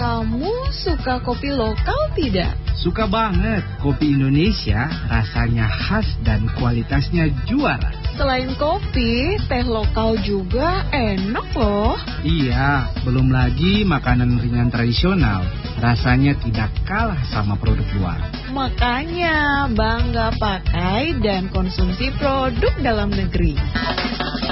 Kamu suka kopi lokal tidak? Suka banget. Kopi Indonesia rasanya khas dan kualitasnya juara. Selain kopi, teh lokal juga enak loh. Iya, belum lagi makanan ringan tradisional. Rasanya tidak kalah sama produk luar. Makanya bangga pakai dan konsumsi produk dalam negeri.